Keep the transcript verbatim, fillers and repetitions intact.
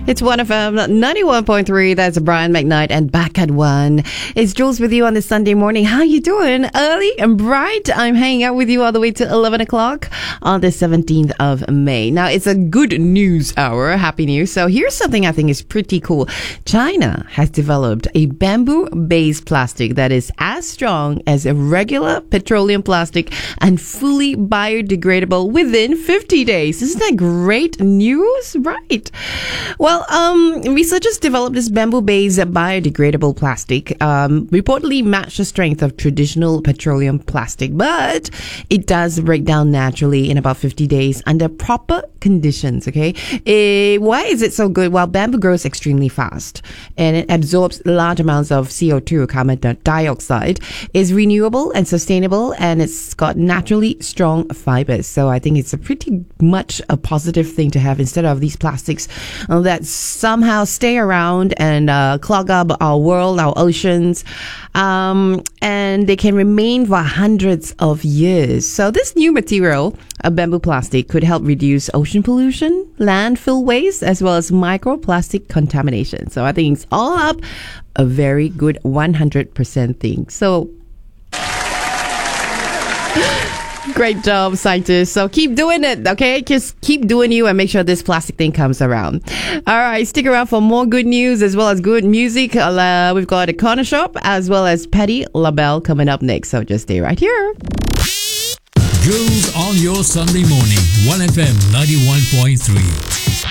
It's one of um, ninety-one point three. That's Brian McKnight and Back at One. It's Jules with you on this Sunday morning. How you doing? Early and bright. I'm hanging out with you all the way to eleven o'clock on the seventeenth of May. Now, it's a good news hour. Happy news. So here's something I think is pretty cool. China has developed a bamboo-based plastic that is as strong as a regular petroleum plastic and fully biodegradable within fifty days. Isn't that great news? Right. Well, Well, um, researchers developed this bamboo-based biodegradable plastic, um, reportedly match the strength of traditional petroleum plastic, but it does break down naturally in about fifty days under proper conditions, okay? Eh, why is it so good? Well, bamboo grows extremely fast, and it absorbs large amounts of C O two, carbon dioxide, is renewable and sustainable, and it's got naturally strong fibers. So I think it's a pretty much a positive thing to have instead of these plastics uh, that somehow stay around and uh, clog up our world, our oceans, um, and they can remain for hundreds of years. So this new material, a bamboo plastic, could help reduce ocean pollution, landfill waste, as well as microplastic contamination. So I think it's all up a very good one hundred percent thing. So great job, scientists. So keep doing it, okay? Just keep doing you and make sure this plastic thing comes around. All right, stick around for more good news as well as good music. Uh, we've got a corner shop as well as Patti LaBelle coming up next. So just stay right here. Jules on your Sunday morning, one F M ninety-one point three.